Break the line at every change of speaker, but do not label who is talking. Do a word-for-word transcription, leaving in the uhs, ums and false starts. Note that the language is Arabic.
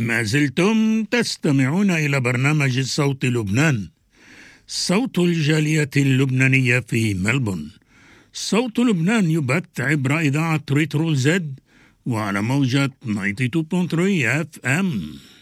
ما زلتم تستمعون إلى برنامج صوت لبنان، صوت الجالية اللبنانية في ملبون. صوت لبنان يبث عبر إذاعة ريترو زد وعلى موجة تسعة وتسعين فاصلة ثلاثة اف ام.